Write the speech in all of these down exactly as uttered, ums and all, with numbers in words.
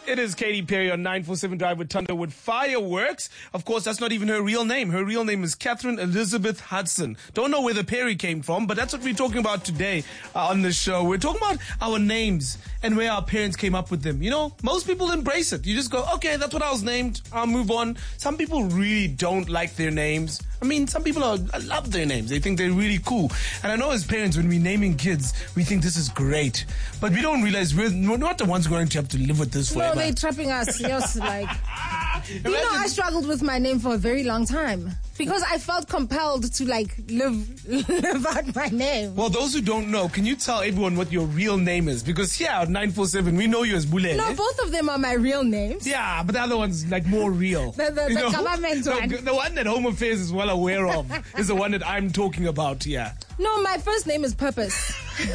It is Katy Perry on nine four seven Drive with Thunder with Fireworks. Of course, that's not even her real name. Her real name is Catherine Elizabeth Hudson. Don't know where the Perry came from, but that's what we're talking about today uh, on the show. We're talking about our names and where our parents came up with them. You know, most people embrace it. You just go, okay, that's what I was named. I'll move on. Some people really don't like their names. I mean, some people are, love their names. They think they're really cool. And I know as parents, when we're naming kids, we think this is great. But we don't realize we're, we're not the ones going to have to live with this forever. No, they're trapping us. Yes, like... You know, I struggled with my name for a very long time because I felt compelled to like live live out my name. Well, those who don't know, can you tell everyone what your real name is? Because here at nine four seven, we know you as Bulele. No, both of them are my real names. Yeah, but the other one's like more real. the the, the government the, one. The one that Home Affairs is well aware of is the one that I'm talking about here. No, my first name is Purpose.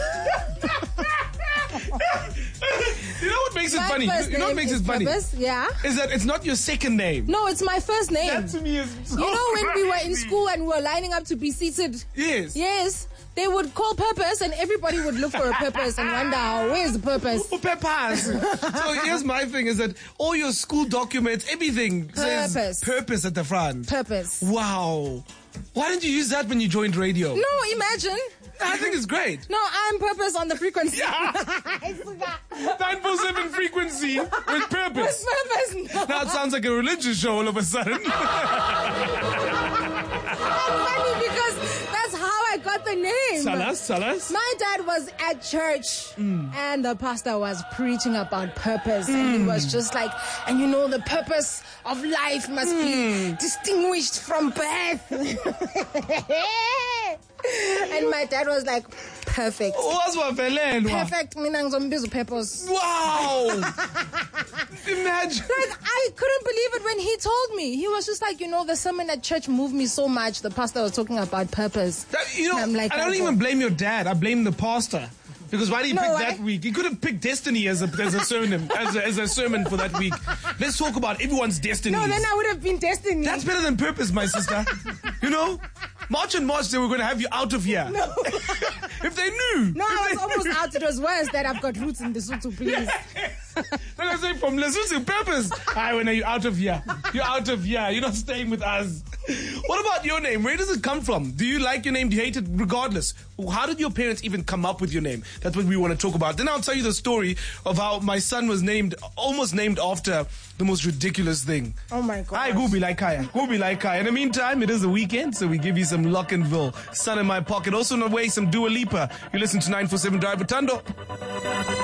You know what makes it my funny? You, you know what makes it funny? Purpose, yeah. Is that it's not your second name. No, it's my first name. That to me is so You know when crazy. we were in school and we were lining up to be seated? Yes. Yes. They would call Purpose and everybody would look for a purpose and wonder, where's the purpose? Oh, Peppers. So here's my thing is that all your school documents, everything Purpose. says purpose at the front. Purpose. Wow. Why didn't you use that when you joined radio? No, imagine. I think it's great. No, I'm Purpose on the frequency. Yeah. nine four seven frequency with purpose. With purpose. No. Now it sounds like a religious show all of a sudden. That's funny because that's how I got the name. Tell us, tell us. My dad was at church Mm. and the pastor was preaching about purpose mm. and he was just like, and you know the purpose of life must mm. be distinguished from birth. And my dad was like, perfect. What's what Perfect. Mina ngizombiza purpose. Wow. Imagine. Like, I couldn't believe it when he told me. He was just like, you know, the sermon at church moved me so much. The pastor was talking about purpose. That, you know, I'm like, I don't okay. even blame your dad. I blame the pastor. Because why did he No, pick I- that week? He could have picked destiny as a as a sermon as a, as a sermon for that week. Let's talk about everyone's destinies. No, then I would have been destiny. That's better than purpose, my sister. You know, March and March they were going to have you out of here. No. If they knew. No, if I they was almost knew. out. It was worse that I've got roots in the Lesotho, please. Like I say, from Lesotho purpose. Aye, when are you out of here? You're out of here. You're not staying with us. What about your name? Where does it come from? Do you like your name? Do you hate it? Regardless. How did your parents even come up with your name? That's what we want to talk about. Then I'll tell you the story of how my son was named, almost named after the most ridiculous thing. Oh my God. Hi, go be like Kaya. Go be like Kaya. In the meantime, it is a weekend, so we give you some Lockenville, Sun in My Pocket. Also on the way, some Dua Lipa. You listen to nine four seven Drive with Thunder.